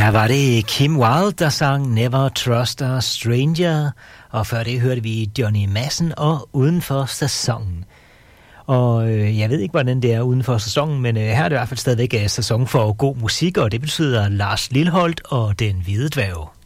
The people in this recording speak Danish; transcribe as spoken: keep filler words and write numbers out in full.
Her var det Kim Wilde, der sang Never Trust a Stranger, og før det hørte vi Johnny Madsen og Uden for sæsonen. Og øh, jeg ved ikke, hvordan det er uden for sæsonen, men øh, her er det i hvert fald stadigvæk sæson for god musik, og det betyder Lars Lilholt og Den Hvide Dværg.